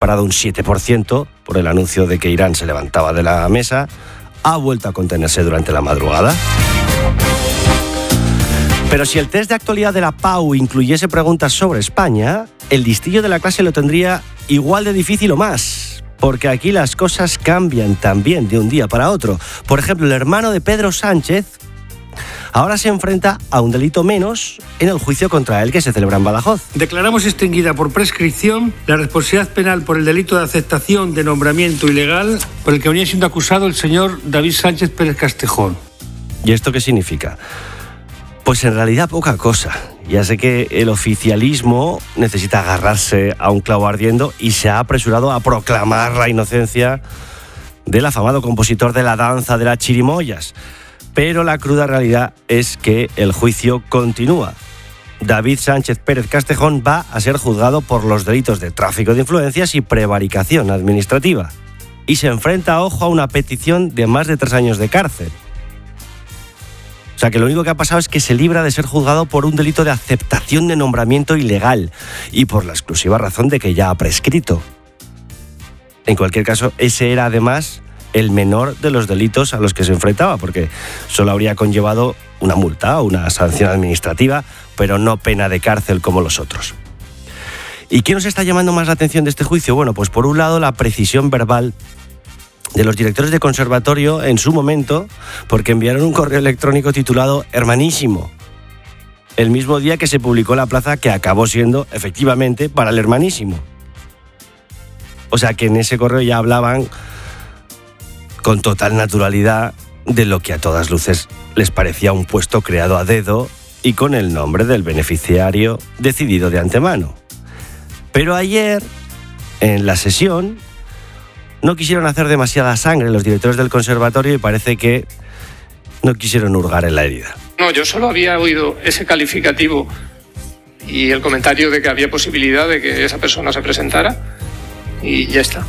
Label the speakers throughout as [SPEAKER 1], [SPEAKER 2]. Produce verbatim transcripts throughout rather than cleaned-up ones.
[SPEAKER 1] disparado un siete por ciento por el anuncio de que Irán se levantaba de la mesa, ha vuelto a contenerse durante la madrugada. Pero si el test de actualidad de la Pau incluyese preguntas sobre España, el listillo de la clase lo tendría igual de difícil o más, porque aquí las cosas cambian también de un día para otro. Por ejemplo, el hermano de Pedro Sánchez ahora se enfrenta a un delito menos en el juicio contra él que se celebra en Badajoz.
[SPEAKER 2] Declaramos extinguida por prescripción la responsabilidad penal por el delito de aceptación de nombramiento ilegal por el que venía siendo acusado el señor David Sánchez Pérez Castejón.
[SPEAKER 1] ¿Y esto qué significa? Pues en realidad poca cosa. Ya sé que el oficialismo necesita agarrarse a un clavo ardiendo y se ha apresurado a proclamar la inocencia del afamado compositor de la danza de las chirimoyas. Pero la cruda realidad es que el juicio continúa. David Sánchez Pérez Castejón va a ser juzgado por los delitos de tráfico de influencias y prevaricación administrativa. Y se enfrenta, ojo, a una petición de más de tres años de cárcel. O sea que lo único que ha pasado es que se libra de ser juzgado por un delito de aceptación de nombramiento ilegal y por la exclusiva razón de que ya ha prescrito. En cualquier caso, ese era además el menor de los delitos a los que se enfrentaba, porque solo habría conllevado una multa o una sanción administrativa, pero no pena de cárcel como los otros. ¿Y qué nos está llamando más la atención de este juicio? Bueno, pues por un lado la precisión verbal de los directores de conservatorio en su momento, porque enviaron un correo electrónico titulado Hermanísimo, el mismo día que se publicó la plaza que acabó siendo efectivamente para el Hermanísimo. O sea que en ese correo ya hablaban con total naturalidad de lo que a todas luces les parecía un puesto creado a dedo y con el nombre del beneficiario decidido de antemano. Pero ayer, en la sesión, no quisieron hacer demasiada sangre los directores del conservatorio y parece que no quisieron hurgar en la herida.
[SPEAKER 3] No, yo solo había oído ese calificativo y el comentario de que había posibilidad de que esa persona se presentara y ya está.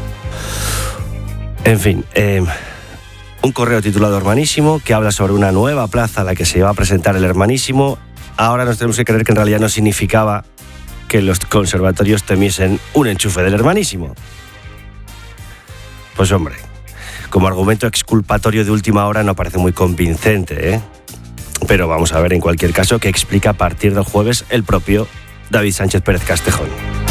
[SPEAKER 1] En fin, eh, un correo titulado Hermanísimo que habla sobre una nueva plaza a la que se iba a presentar el Hermanísimo. Ahora nos tenemos que creer que en realidad no significaba que los conservatorios temiesen un enchufe del Hermanísimo. Pues hombre, como argumento exculpatorio de última hora no parece muy convincente, ¿eh? Pero vamos a ver en cualquier caso qué explica a partir del jueves el propio David Sánchez Pérez Castejón.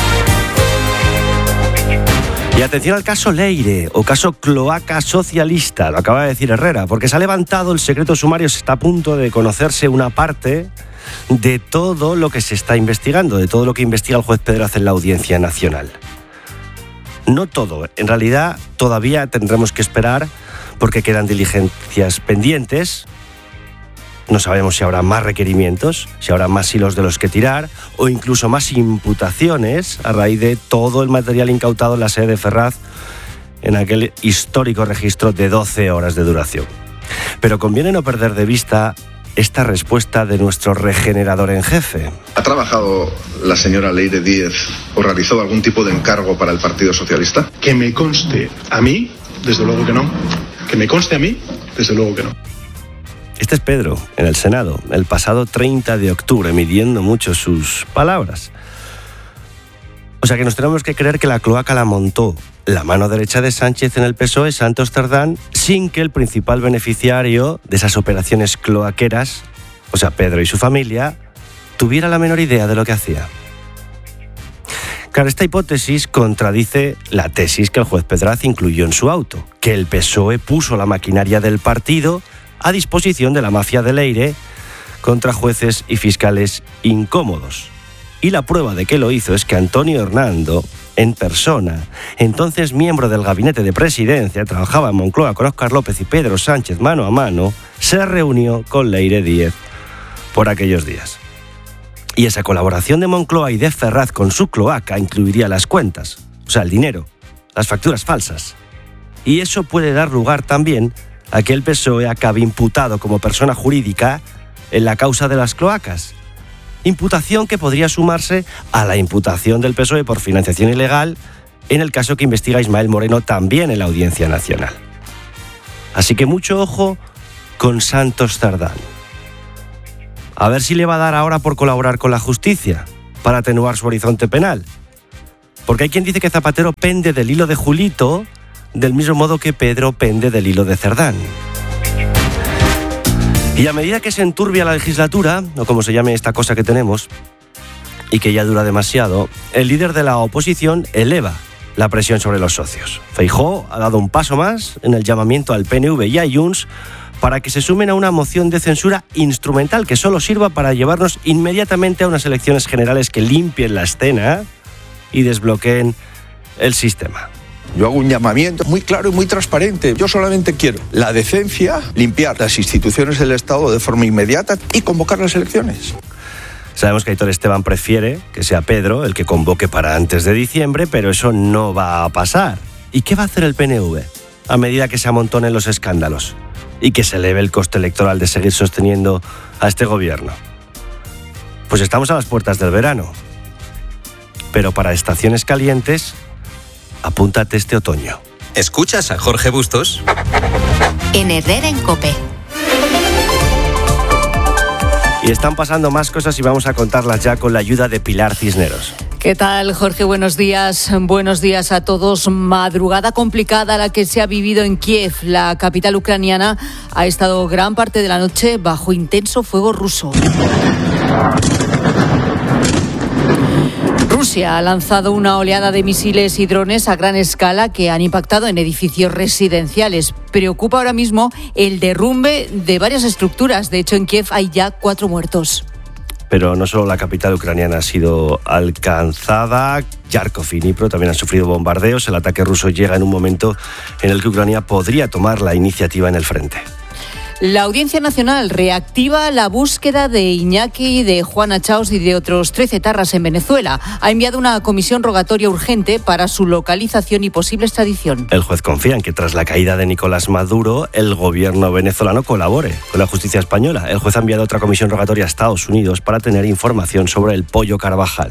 [SPEAKER 1] Y atención al caso Leire, o caso cloaca socialista, lo acaba de decir Herrera, porque se ha levantado el secreto sumario, se está a punto de conocerse una parte de todo lo que se está investigando, de todo lo que investiga el juez Pedraz en la Audiencia Nacional. No todo, en realidad todavía tendremos que esperar porque quedan diligencias pendientes. No sabemos si habrá más requerimientos, si habrá más hilos de los que tirar o incluso más imputaciones a raíz de todo el material incautado en la sede de Ferraz en aquel histórico registro de doce horas de duración. Pero conviene no perder de vista esta respuesta de nuestro regenerador en jefe.
[SPEAKER 4] ¿Ha trabajado la señora Leire Díez o realizó algún tipo de encargo para el Partido Socialista?
[SPEAKER 5] Que me conste a mí, desde luego que no. Que me conste a mí, desde luego que no.
[SPEAKER 1] Este es Pedro, en el Senado, el pasado treinta de octubre, midiendo mucho sus palabras. O sea que nos tenemos que creer que la cloaca la montó la mano derecha de Sánchez en el P S O E, Santos Cerdán, sin que el principal beneficiario de esas operaciones cloaqueras, o sea, Pedro y su familia, tuviera la menor idea de lo que hacía. Claro, esta hipótesis contradice la tesis que el juez Pedraz incluyó en su auto, que el P S O E puso la maquinaria del partido a disposición de la mafia de Leire contra jueces y fiscales incómodos. Y la prueba de que lo hizo es que Antonio Hernando, en persona, entonces miembro del gabinete de presidencia, trabajaba en Moncloa con Óscar López y Pedro Sánchez mano a mano, se reunió con Leire Díez por aquellos días. Y esa colaboración de Moncloa y de Ferraz con su cloaca incluiría las cuentas, o sea, el dinero, las facturas falsas. Y eso puede dar lugar también a que el P S O E acabe imputado como persona jurídica en la causa de las cloacas. Imputación que podría sumarse a la imputación del P S O E por financiación ilegal en el caso que investiga Ismael Moreno también en la Audiencia Nacional. Así que mucho ojo con Santos Cerdán. A ver si le va a dar ahora por colaborar con la justicia para atenuar su horizonte penal. Porque hay quien dice que Zapatero pende del hilo de Julito, del mismo modo que Pedro pende del hilo de Cerdán. Y a medida que se enturbia la legislatura, o como se llame esta cosa que tenemos, y que ya dura demasiado, el líder de la oposición eleva la presión sobre los socios. Feijóo ha dado un paso más en el llamamiento al P N V y a Junts para que se sumen a una moción de censura instrumental que solo sirva para llevarnos inmediatamente a unas elecciones generales que limpien la escena y desbloqueen el sistema.
[SPEAKER 6] Yo hago un llamamiento muy claro y muy transparente. Yo solamente quiero la decencia, limpiar las instituciones del Estado de forma inmediata y convocar las elecciones.
[SPEAKER 1] Sabemos que Aitor Esteban prefiere que sea Pedro el que convoque para antes de diciembre, pero eso no va a pasar. ¿Y qué va a hacer el P N V a medida que se amontonen los escándalos y que se eleve el coste electoral de seguir sosteniendo a este gobierno? Pues estamos a las puertas del verano. Pero para estaciones calientes, apúntate este otoño.
[SPEAKER 7] ¿Escuchas a Jorge Bustos?
[SPEAKER 8] En Herrera en COPE.
[SPEAKER 1] Y están pasando más cosas y vamos a contarlas ya con la ayuda de Pilar Cisneros.
[SPEAKER 9] ¿Qué tal, Jorge? Buenos días. Buenos días a todos. Madrugada complicada la que se ha vivido en Kiev. La capital ucraniana ha estado gran parte de la noche bajo intenso fuego ruso. Rusia ha lanzado una oleada de misiles y drones a gran escala que han impactado en edificios residenciales. Preocupa ahora mismo el derrumbe de varias estructuras. De hecho, en Kiev hay ya cuatro muertos.
[SPEAKER 1] Pero no solo la capital ucraniana ha sido alcanzada, Kharkov y Dnipro también han sufrido bombardeos. El ataque ruso llega en un momento en el que Ucrania podría tomar la iniciativa en el frente.
[SPEAKER 9] La Audiencia Nacional reactiva la búsqueda de Iñaki, de Juana Chaos y de otros trece etarras en Venezuela. Ha enviado una comisión rogatoria urgente para su localización y posible extradición.
[SPEAKER 1] El juez confía en que tras la caída de Nicolás Maduro, el gobierno venezolano colabore con la justicia española. El juez ha enviado otra comisión rogatoria a Estados Unidos para tener información sobre el Pollo Carvajal.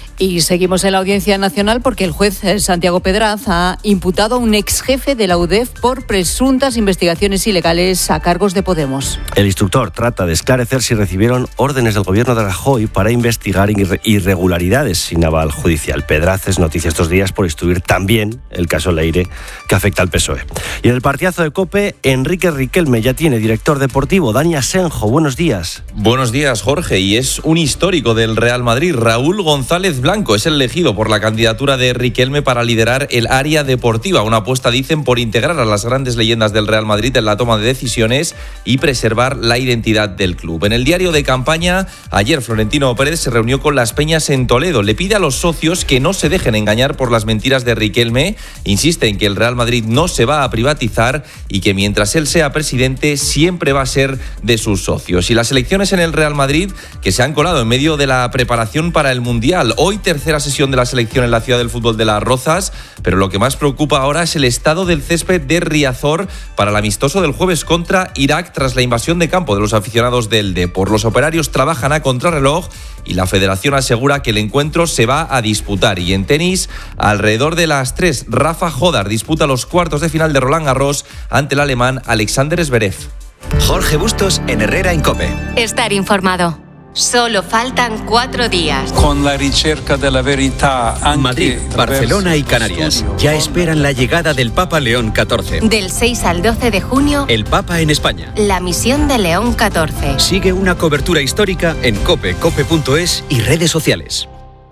[SPEAKER 9] Y seguimos en la Audiencia Nacional porque el juez Santiago Pedraz ha imputado a un ex jefe de la U D E F por presuntas investigaciones ilegales a cargos de Podemos.
[SPEAKER 1] El instructor trata de esclarecer si recibieron órdenes del gobierno de Rajoy para investigar irregularidades sin aval judicial. Pedraz es noticia estos días por instruir también el caso Leire que afecta al P S O E. Y en el partidazo de COPE, Enrique Riquelme ya tiene director deportivo. Dani Asenjo, buenos días.
[SPEAKER 10] Buenos días, Jorge. Y es un histórico del Real Madrid, Raúl González Blanco. Es el elegido por la candidatura de Riquelme para liderar el área deportiva. Una apuesta, dicen, por integrar a las grandes leyendas del Real Madrid en la toma de decisiones y preservar la identidad del club. En el diario de campaña, ayer Florentino Pérez se reunió con las Peñas en Toledo. Le pide a los socios que no se dejen engañar por las mentiras de Riquelme. Insiste en que el Real Madrid no se va a privatizar y que mientras él sea presidente siempre va a ser de sus socios. Y las elecciones en el Real Madrid que se han colado en medio de la preparación para el Mundial. Hoy tercera sesión de la selección en la ciudad del fútbol de Las Rozas, pero lo que más preocupa ahora es el estado del césped de Riazor para el amistoso del jueves contra Irak tras la invasión de campo de los aficionados del Depor. Los operarios trabajan a contrarreloj y la federación asegura que el encuentro se va a disputar. Y en tenis, alrededor de las tres, Rafa Jodar disputa los cuartos de final de Roland Garros ante el alemán Alexander Zverev.
[SPEAKER 7] Jorge Bustos en Herrera en COPE.
[SPEAKER 8] Estar informado. Solo faltan cuatro días.
[SPEAKER 11] Con la ricerca de la verità.
[SPEAKER 7] Madrid, Barcelona y Canarias ya esperan la llegada del Papa León catorce.
[SPEAKER 8] Del seis al doce de junio,
[SPEAKER 7] el Papa en España.
[SPEAKER 8] La misión de León catorce.
[SPEAKER 7] Sigue una cobertura histórica en COPE, cope punto es y redes sociales.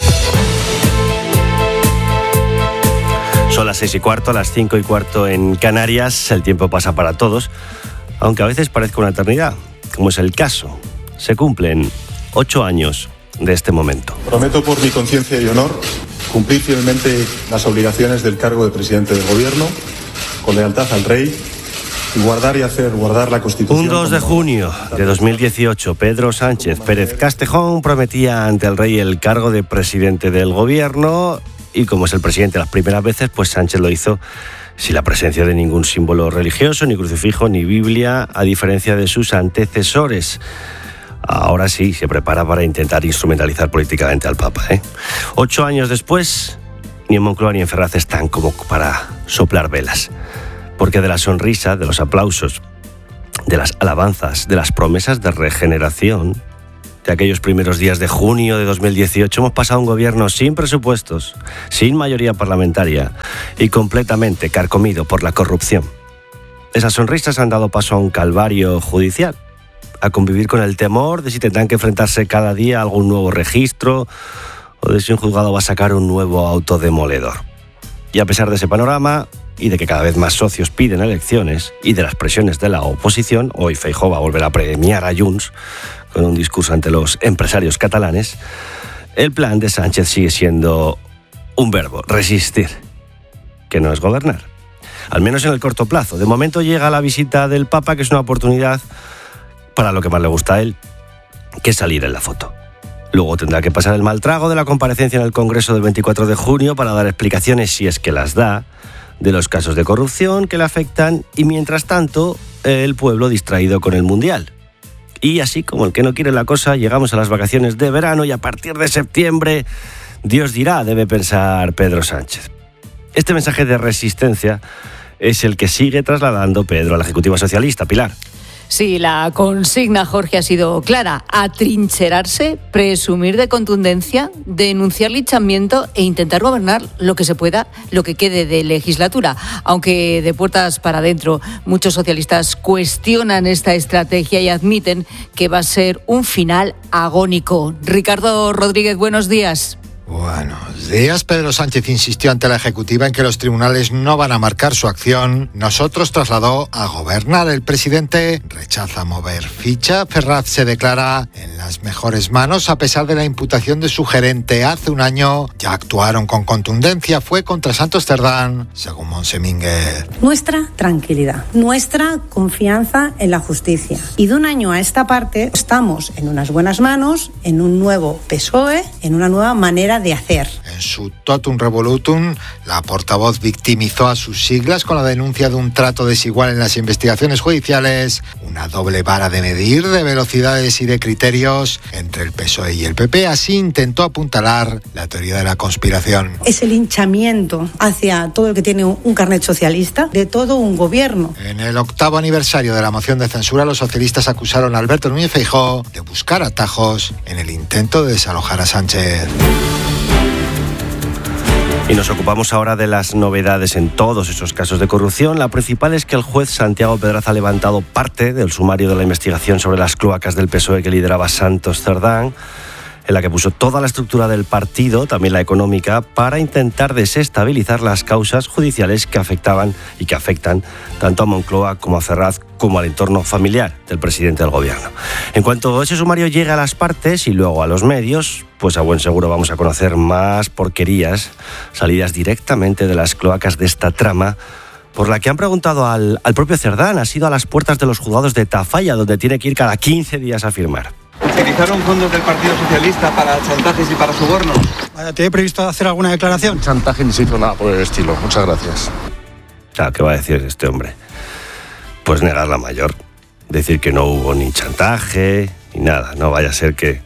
[SPEAKER 1] Son las seis y cuarto, las cinco y cuarto en Canarias. El tiempo pasa para todos, aunque a veces parezca una eternidad, como es el caso. Se cumplen ocho años de este momento.
[SPEAKER 5] Prometo por mi conciencia y honor cumplir fielmente las obligaciones del cargo de presidente del gobierno, con lealtad al rey, y guardar y hacer guardar la Constitución.
[SPEAKER 1] Un dos de junio de dos mil dieciocho, Pedro Sánchez Pérez Castejón prometía ante el rey el cargo de presidente del gobierno y como es el presidente las primeras veces, pues Sánchez lo hizo sin la presencia de ningún símbolo religioso, ni crucifijo, ni Biblia, a diferencia de sus antecesores. Ahora sí, se prepara para intentar instrumentalizar políticamente al Papa, ¿eh? Ocho años después, ni en Moncloa ni en Ferraz están como para soplar velas. Porque de la sonrisa, de los aplausos, de las alabanzas, de las promesas de regeneración, de aquellos primeros días de junio de dos mil dieciocho, hemos pasado un gobierno sin presupuestos, sin mayoría parlamentaria y completamente carcomido por la corrupción. Esas sonrisas han dado paso a un calvario judicial, a convivir con el temor de si tendrán que enfrentarse cada día a algún nuevo registro o de si un juzgado va a sacar un nuevo autodemoledor. Y a pesar de ese panorama, y de que cada vez más socios piden elecciones, y de las presiones de la oposición, hoy Feijóo va a volver a premiar a Junts con un discurso ante los empresarios catalanes, el plan de Sánchez sigue siendo un verbo, resistir, que no es gobernar. Al menos en el corto plazo. De momento llega la visita del Papa, que es una oportunidad para lo que más le gusta a él, que es salir en la foto. Luego tendrá que pasar el mal trago de la comparecencia en el Congreso del veinticuatro de junio para dar explicaciones, si es que las da, de los casos de corrupción que le afectan, y mientras tanto, el pueblo distraído con el Mundial. Y así como el que no quiere la cosa, llegamos a las vacaciones de verano y a partir de septiembre, Dios dirá, debe pensar Pedro Sánchez. Este mensaje de resistencia es el que sigue trasladando Pedro a la Ejecutiva Socialista. Pilar.
[SPEAKER 9] Sí, la consigna, Jorge, ha sido clara: atrincherarse, presumir de contundencia, denunciar linchamiento e intentar gobernar lo que se pueda, lo que quede de legislatura. Aunque de puertas para adentro, muchos socialistas cuestionan esta estrategia y admiten que va a ser un final agónico. Ricardo Rodríguez, buenos días.
[SPEAKER 12] Buenos días. Pedro Sánchez insistió ante la Ejecutiva en que los tribunales no van a marcar su acción. Nosotros trasladó a gobernar. El presidente rechaza mover ficha. Ferraz se declara en las mejores manos a pesar de la imputación de su gerente. Hace un año ya actuaron con contundencia. Fue contra Santos Cerdán, según Montse Mínguez.
[SPEAKER 13] Nuestra tranquilidad, nuestra confianza en la justicia. Y de un año a esta parte estamos en unas buenas manos, en un nuevo P S O E, en una nueva manera de hacer.
[SPEAKER 12] En su totum revolutum, la portavoz victimizó a sus siglas con la denuncia de un trato desigual en las investigaciones judiciales, una doble vara de medir de velocidades y de criterios entre el P S O E y el P P. Así intentó apuntalar la teoría de la conspiración.
[SPEAKER 13] Es el hinchamiento hacia todo el que tiene un carnet socialista de todo un gobierno.
[SPEAKER 12] En el octavo aniversario de la moción de censura, los socialistas acusaron a Alberto Núñez Feijóo de buscar atajos en el intento de desalojar a Sánchez.
[SPEAKER 1] Y nos ocupamos ahora de las novedades en todos esos casos de corrupción. La principal es que el juez Santiago Pedraza ha levantado parte del sumario de la investigación sobre las cloacas del P S O E que lideraba Santos Cerdán, en la que puso toda la estructura del partido, también la económica, para intentar desestabilizar las causas judiciales que afectaban y que afectan tanto a Moncloa como a Ferraz, como al entorno familiar del presidente del gobierno. En cuanto ese sumario llegue a las partes y luego a los medios, pues a buen seguro vamos a conocer más porquerías salidas directamente de las cloacas de esta trama, por la que han preguntado al, al propio Cerdán. Ha sido a las puertas de los juzgados de Tafalla, donde tiene que ir cada quince días a firmar.
[SPEAKER 14] ¿Utilizaron fondos del Partido Socialista para chantajes y para sobornos?
[SPEAKER 15] ¿Tiene previsto hacer alguna declaración?
[SPEAKER 16] Chantaje ni se hizo nada por el estilo. Muchas gracias.
[SPEAKER 1] Claro, ¿qué va a decir este hombre? Pues negar la mayor. Decir que no hubo ni chantaje ni nada. No vaya a ser que...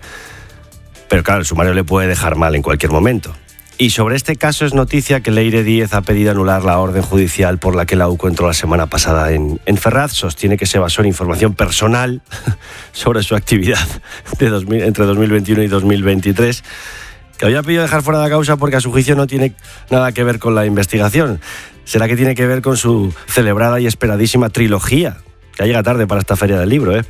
[SPEAKER 1] Pero claro, el sumario le puede dejar mal en cualquier momento. Y sobre este caso es noticia que Leire Díez ha pedido anular la orden judicial por la que la U C O entró la semana pasada en, en Ferraz. Sostiene que se basó en información personal sobre su actividad de dos mil, entre dos mil veintiuno y dos mil veintitrés, que había pedido dejar fuera de la causa porque a su juicio no tiene nada que ver con la investigación. ¿Será que tiene que ver con su celebrada y esperadísima trilogía? Ya llega tarde para esta feria del libro, ¿eh?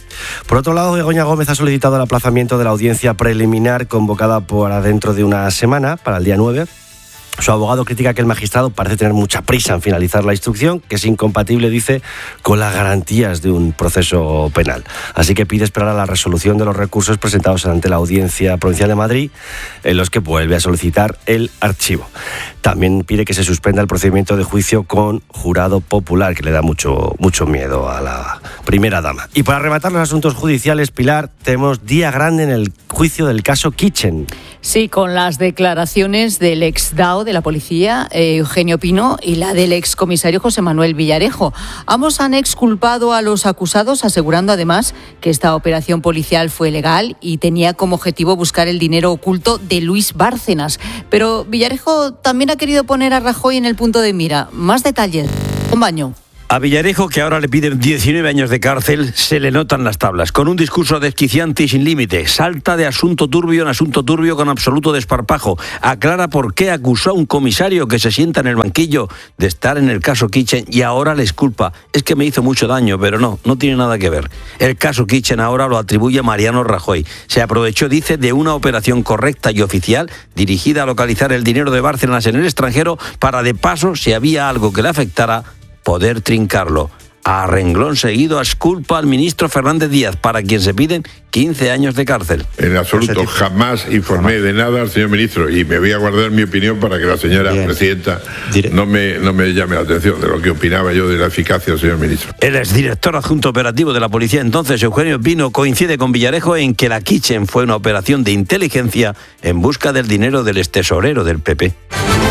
[SPEAKER 1] Por otro lado, Begoña Gómez ha solicitado el aplazamiento de la audiencia preliminar convocada para dentro de una semana, para el día nueve. Su abogado critica que el magistrado parece tener mucha prisa en finalizar la instrucción, que es incompatible, dice, con las garantías de un proceso penal. Así que pide esperar a la resolución de los recursos presentados ante la Audiencia Provincial de Madrid, en los que vuelve a solicitar el archivo. También pide que se suspenda el procedimiento de juicio con jurado popular, que le da mucho, mucho miedo a la primera dama. Y para rematar los asuntos judiciales, Pilar, tenemos día grande en el juicio del caso Kitchen.
[SPEAKER 9] Sí, con las declaraciones del ex D A O de la policía, eh, Eugenio Pino, y la del excomisario José Manuel Villarejo. Ambos han exculpado a los acusados, asegurando además que esta operación policial fue legal y tenía como objetivo buscar el dinero oculto de Luis Bárcenas. Pero Villarejo también ha querido poner a Rajoy en el punto de mira. Más detalles. Un baño.
[SPEAKER 17] A Villarejo, que ahora le piden diecinueve años de cárcel, se le notan las tablas. Con un discurso desquiciante y sin límite, salta de asunto turbio en asunto turbio con absoluto desparpajo. Aclara por qué acusó a un comisario que se sienta en el banquillo de estar en el caso Kitchen y ahora les culpa. Es que me hizo mucho daño, pero no, no tiene nada que ver. El caso Kitchen ahora lo atribuye a Mariano Rajoy. Se aprovechó, dice, de una operación correcta y oficial dirigida a localizar el dinero de Bárcenas en el extranjero para, de paso, si había algo que le afectara, poder trincarlo. A renglón seguido exculpa al ministro Fernández Díaz, para quien se piden quince años de cárcel.
[SPEAKER 18] En absoluto, jamás informé jamás. de nada al señor ministro y me voy a guardar mi opinión para que la señora Bien. presidenta no me, no me llame la atención de lo que opinaba yo de la eficacia del señor ministro.
[SPEAKER 17] El exdirector adjunto operativo de la policía entonces, Eugenio Pino, coincide con Villarejo en que la Kitchen fue una operación de inteligencia en busca del dinero del extesorero del P P.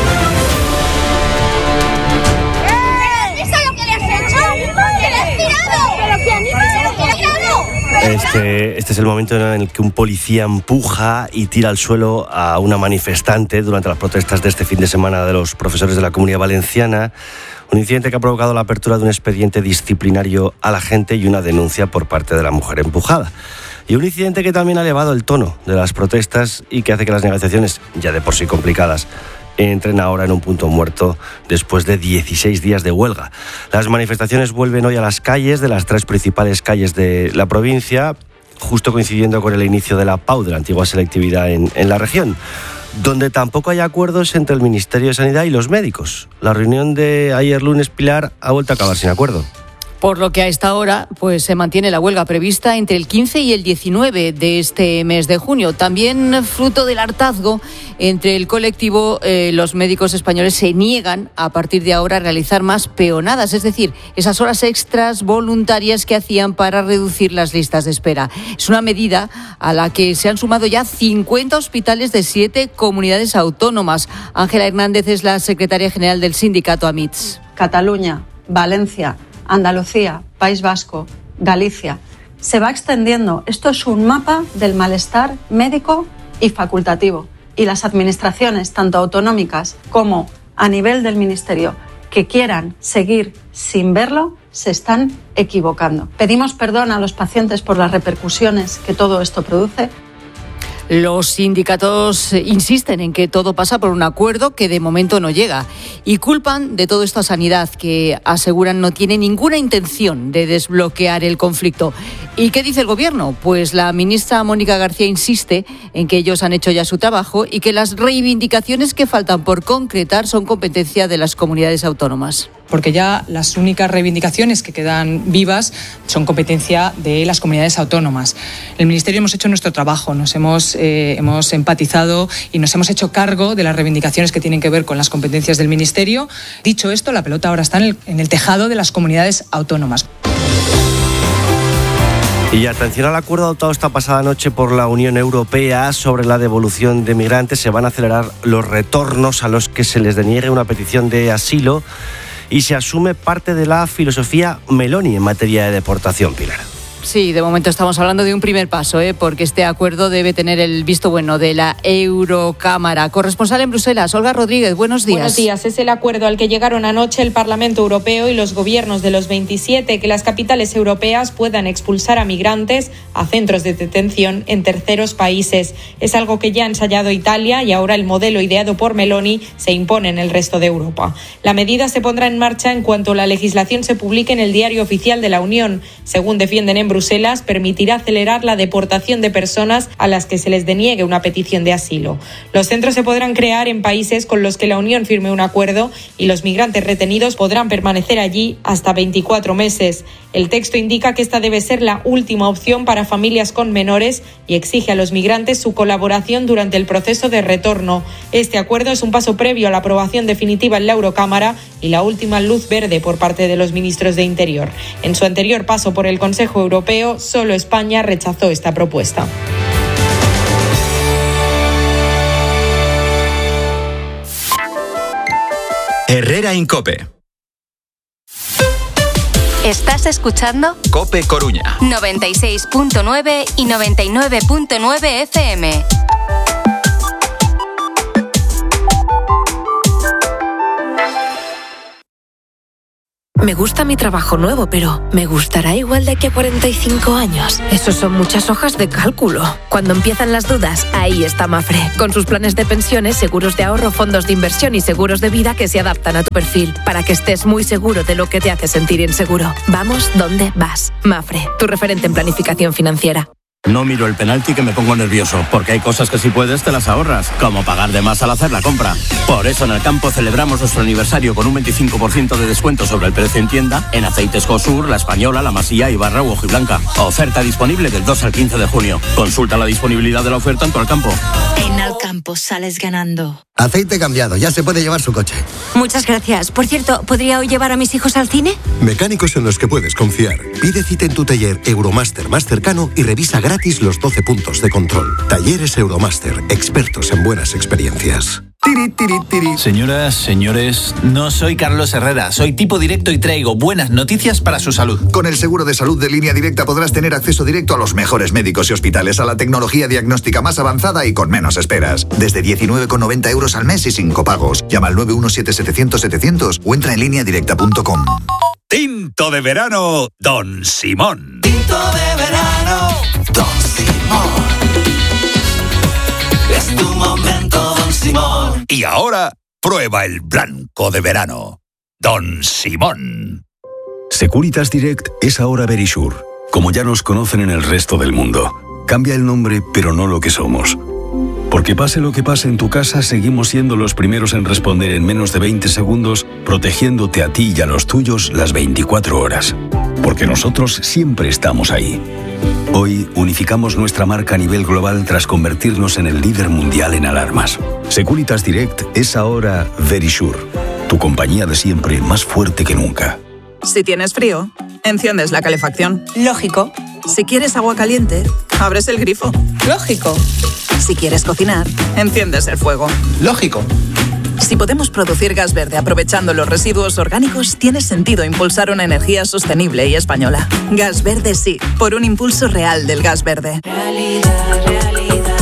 [SPEAKER 1] Este, este es el momento en el que un policía empuja y tira al suelo a una manifestante durante las protestas de este fin de semana de los profesores de la Comunidad Valenciana. Un incidente que ha provocado la apertura de un expediente disciplinario a la gente y una denuncia por parte de la mujer empujada. Y un incidente que también ha elevado el tono de las protestas y que hace que las negociaciones, ya de por sí complicadas, entren ahora en un punto muerto después de dieciséis días de huelga. Las manifestaciones vuelven hoy a las calles de las tres principales calles de la provincia, justo coincidiendo con el inicio de la P A U, de la antigua selectividad en, en la región, donde tampoco hay acuerdos entre el Ministerio de Sanidad y los médicos. La reunión de ayer lunes, Pilar, ha vuelto a acabar sin acuerdo.
[SPEAKER 9] Por lo que a esta hora pues se mantiene la huelga prevista entre el quince y el diecinueve de este mes de junio. También fruto del hartazgo entre el colectivo, eh, los médicos españoles se niegan a partir de ahora a realizar más peonadas, es decir, esas horas extras voluntarias que hacían para reducir las listas de espera. Es una medida a la que se han sumado ya cincuenta hospitales de siete comunidades autónomas. Ángela Hernández es la secretaria general del sindicato AMITS.
[SPEAKER 19] Cataluña, Valencia, Andalucía, País Vasco, Galicia. Se va extendiendo. Esto es un mapa del malestar médico y facultativo. Y las administraciones, tanto autonómicas como a nivel del Ministerio, que quieran seguir sin verlo, se están equivocando. Pedimos perdón a los pacientes por las repercusiones que todo esto produce.
[SPEAKER 9] Los sindicatos insisten en que todo pasa por un acuerdo que de momento no llega y culpan de todo esto a Sanidad, que aseguran no tiene ninguna intención de desbloquear el conflicto. ¿Y qué dice el Gobierno? Pues la ministra Mónica García insiste en que ellos han hecho ya su trabajo y que las reivindicaciones que faltan por concretar son competencia de las comunidades autónomas.
[SPEAKER 20] Porque ya las únicas reivindicaciones que quedan vivas son competencia de las comunidades autónomas. En el Ministerio hemos hecho nuestro trabajo, nos hemos, eh, hemos empatizado y nos hemos hecho cargo de las reivindicaciones que tienen que ver con las competencias del Ministerio. Dicho esto, la pelota ahora está en el, en el tejado de las comunidades autónomas.
[SPEAKER 1] Y atención al acuerdo adoptado esta pasada noche por la Unión Europea sobre la devolución de migrantes. Se van a acelerar los retornos a los que se les deniegue una petición de asilo y se asume parte de la filosofía Meloni en materia de deportación, Pilar.
[SPEAKER 9] Sí, de momento estamos hablando de un primer paso, ¿eh? porque este acuerdo debe tener el visto bueno de la Eurocámara. Corresponsal en Bruselas, Olga Rodríguez, buenos días.
[SPEAKER 21] Buenos días. Es el acuerdo al que llegaron anoche el Parlamento Europeo y los gobiernos de los veintisiete, que las capitales europeas puedan expulsar a migrantes a centros de detención en terceros países. Es algo que ya ha ensayado Italia y ahora el modelo ideado por Meloni se impone en el resto de Europa. La medida se pondrá en marcha en cuanto la legislación se publique en el Diario Oficial de la Unión. Según defienden en Bruselas, Bruselas permitirá acelerar la deportación de personas a las que se les deniegue una petición de asilo. Los centros se podrán crear en países con los que la Unión firme un acuerdo y los migrantes retenidos podrán permanecer allí hasta veinticuatro meses. El texto indica que esta debe ser la última opción para familias con menores y exige a los migrantes su colaboración durante el proceso de retorno. Este acuerdo es un paso previo a la aprobación definitiva en la Eurocámara y la última luz verde por parte de los ministros de Interior. En su anterior paso por el Consejo Europeo, solo España rechazó esta propuesta.
[SPEAKER 7] Herrera Incope.
[SPEAKER 8] ¿Estás escuchando?
[SPEAKER 7] Cope Coruña.
[SPEAKER 8] noventa y seis punto nueve y noventa y nueve punto nueve F M.
[SPEAKER 2] Me gusta mi trabajo nuevo, pero ¿me gustará igual de aquí a cuarenta y cinco años? Esos son muchas hojas de cálculo. Cuando empiezan las dudas, ahí está Mafre, con sus planes de pensiones, seguros de ahorro, fondos de inversión y seguros de vida que se adaptan a tu perfil, para que estés muy seguro de lo que te hace sentir inseguro. Vamos donde vas. Mafre, tu referente en planificación financiera.
[SPEAKER 22] No miro el penalti que me pongo nervioso, porque hay cosas que si puedes te las ahorras, como pagar de más al hacer la compra. Por eso en el campo celebramos nuestro aniversario con un veinticinco por ciento de descuento sobre el precio en tienda en aceites Cosur, La Española, La Masía, Ibarra u Hojiblanca. Oferta disponible del dos al quince de junio. Consulta la disponibilidad de la oferta en tu Alcampo.
[SPEAKER 23] En Alcampo sales ganando.
[SPEAKER 24] Aceite cambiado, ya se puede llevar su coche.
[SPEAKER 23] Muchas gracias. Por cierto, ¿podría hoy llevar a mis hijos al cine?
[SPEAKER 25] Mecánicos en los que puedes confiar. Pide cita en tu taller Euromaster más cercano y revisa gratis los doce puntos de control. Talleres Euromaster, expertos en buenas experiencias.
[SPEAKER 26] Tiri, tiri, tiri. Señoras, señores, no soy Carlos Herrera, soy tipo directo y traigo buenas noticias para su salud.
[SPEAKER 27] Con el seguro de salud de Línea Directa podrás tener acceso directo a los mejores médicos y hospitales, a la tecnología diagnóstica más avanzada y con menos esperas. Desde diecinueve con noventa euros al mes y sin copagos. Llama al nueve uno siete setecientos setecientos o entra en línea directa punto com.
[SPEAKER 28] Tinto de verano, Don Simón.
[SPEAKER 29] Tinto de verano, Don Simón. Es tu momento, Don Simón.
[SPEAKER 28] Y ahora, prueba el blanco de verano, Don Simón.
[SPEAKER 30] Securitas Direct es ahora Verisure, como ya nos conocen en el resto del mundo. Cambia el nombre, pero no lo que somos. Porque pase lo que pase en tu casa, seguimos siendo los primeros en responder en menos de veinte segundos, protegiéndote a ti y a los tuyos las veinticuatro horas. Porque nosotros siempre estamos ahí. Hoy unificamos nuestra marca a nivel global tras convertirnos en el líder mundial en alarmas. Securitas Direct es ahora Verisure, tu compañía de siempre más fuerte que nunca.
[SPEAKER 31] Si tienes frío, enciendes la calefacción.
[SPEAKER 23] Lógico.
[SPEAKER 31] Si quieres agua caliente, abres el grifo.
[SPEAKER 23] Lógico.
[SPEAKER 31] Si quieres cocinar, enciendes el fuego.
[SPEAKER 27] Lógico.
[SPEAKER 31] Si podemos producir gas verde aprovechando los residuos orgánicos, tiene sentido impulsar una energía sostenible y española. Gas verde sí, por un impulso real del gas verde.
[SPEAKER 23] Realidad, realidad.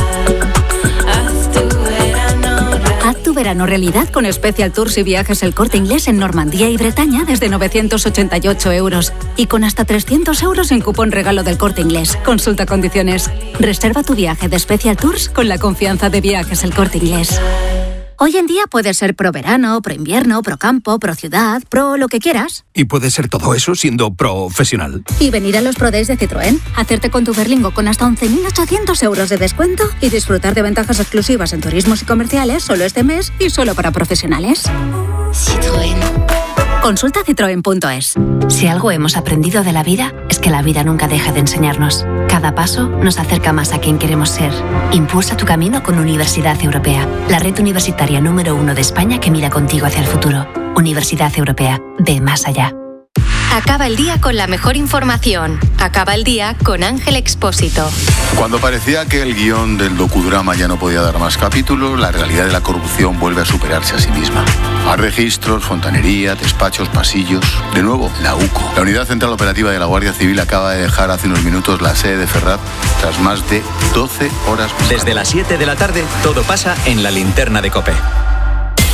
[SPEAKER 23] Haz tu verano realidad.
[SPEAKER 32] Haz tu verano realidad con Special Tours y Viajes El Corte Inglés en Normandía y Bretaña desde novecientos ochenta y ocho euros. Y con hasta trescientos euros en cupón regalo del Corte Inglés. Consulta condiciones. Reserva tu viaje de Special Tours con la confianza de Viajes El Corte Inglés. Hoy en día puedes ser pro verano, pro invierno, pro campo, pro ciudad, pro lo que quieras.
[SPEAKER 6] Y puede ser todo eso siendo profesional.
[SPEAKER 32] Y venir a los Pro Days de Citroën, hacerte con tu Berlingo con hasta once mil ochocientos euros de descuento y disfrutar de ventajas exclusivas en turismos y comerciales solo este mes y solo para profesionales.
[SPEAKER 23] Citroën.
[SPEAKER 32] Consulta citroen punto es.
[SPEAKER 23] Si algo hemos aprendido de la vida, es que la vida nunca deja de enseñarnos. Cada paso nos acerca más a quien queremos ser. Impulsa tu camino con Universidad Europea, la red universitaria número uno de España que mira contigo hacia el futuro. Universidad Europea, ve más allá.
[SPEAKER 8] Acaba el día con la mejor información. Acaba el día con Ángel Expósito.
[SPEAKER 33] Cuando parecía que el guión del docudrama ya no podía dar más capítulos, la realidad de la corrupción vuelve a superarse a sí misma. Más registros, fontanería, despachos, pasillos. De nuevo, la UCO. La Unidad Central Operativa de la Guardia Civil acaba de dejar hace unos minutos la sede de Ferraz tras más de doce horas.
[SPEAKER 7] Desde las siete de la tarde, todo pasa en la linterna de COPE.